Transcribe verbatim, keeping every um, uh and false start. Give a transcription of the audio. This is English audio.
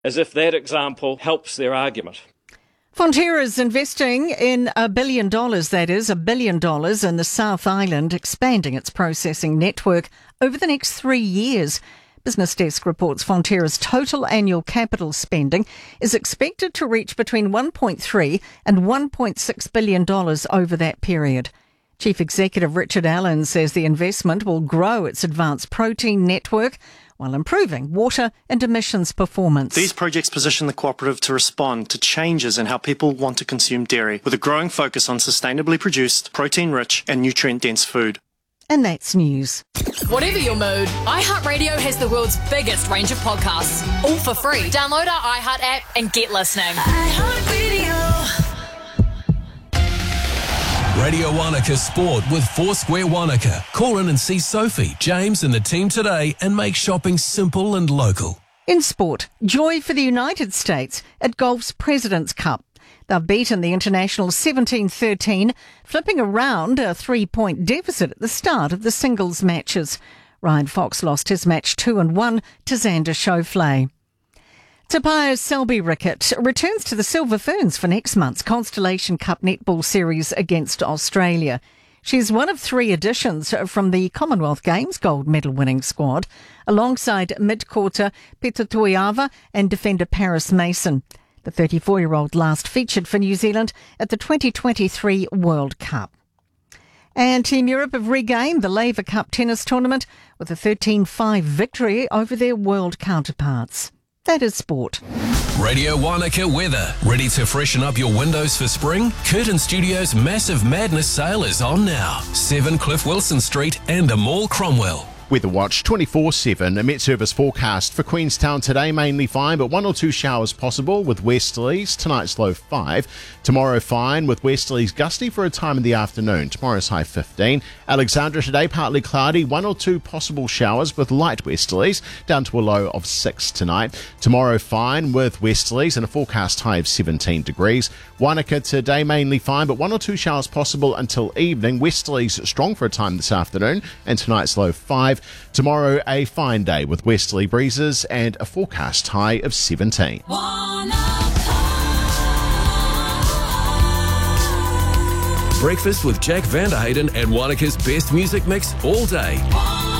as if that example helps their argument. Fonterra is investing in a billion dollars, that is, a billion dollars in the South Island, expanding its processing network over the next three years. Business Desk reports Fonterra's total annual capital spending is expected to reach between one point three and one point six billion dollars over that period. Chief Executive Richard Allen says the investment will grow its advanced protein network while improving water and emissions performance. These projects position the cooperative to respond to changes in how people want to consume dairy, with a growing focus on sustainably produced, protein-rich and nutrient-dense food. And that's news. Whatever your mood, iHeartRadio has the world's biggest range of podcasts, all for free. Download our iHeart app and get listening. iHeartRadio. Radio Wanaka Sport with Foursquare Wanaka. Call in and see Sophie, James and the team today and make shopping simple and local. In sport, joy for the United States at golf's President's Cup. They've beaten the international seventeen thirteen, flipping around a three-point deficit at the start of the singles matches. Ryan Fox lost his match two and one to Xander Schauffele. Tapaya's Selby Rickett returns to the Silver Ferns for next month's Constellation Cup Netball Series against Australia. She's one of three additions from the Commonwealth Games gold medal winning squad, alongside mid-quarter Peter Tuiava and defender Paris Mason. The thirty-four-year-old last featured for New Zealand at the twenty twenty-three World Cup. And Team Europe have regained the Laver Cup tennis tournament with a thirteen five victory over their world counterparts. That is sport. Radio Wanaka weather. Ready to freshen up your windows for spring? Curtin Studios' Massive Madness sale is on now. seven Cliff Wilson Street and a Mall Cromwell. Weather Watch twenty-four seven. A Met Service forecast for Queenstown today, mainly fine, but one or two showers possible with westerlies. Tonight's low five. Tomorrow fine with westerlies gusty for a time in the afternoon. Tomorrow's high fifteen. Alexandra today partly cloudy, one or two possible showers with light westerlies, down to a low of six tonight. Tomorrow fine with westerlies and a forecast high of seventeen degrees. Wanaka today mainly fine, but one or two showers possible until evening. Westerlies strong for a time this afternoon, and tonight's low five. Tomorrow, a fine day with westerly breezes and a forecast high of seventeen. Breakfast with Jack Vanderhayden and Wanaka's best music mix all day.